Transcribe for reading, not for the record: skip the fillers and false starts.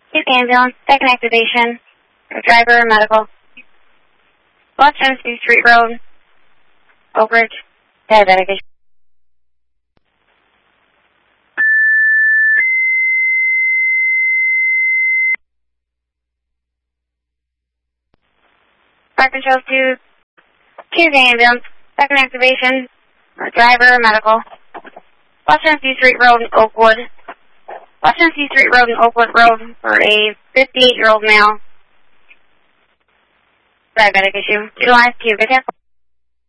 Duke ambulance, second activation, driver medical. West Tennessee Street Road, Oak Ridge, diabetic issue. Fire control to Tuesday ambulance, second activation, driver medical. West Tennessee Street Road, Oakwood. West Tennessee Street Road and Oakwood Road for a 58-year-old male. Diabetic issue. Utilize Q. Be careful.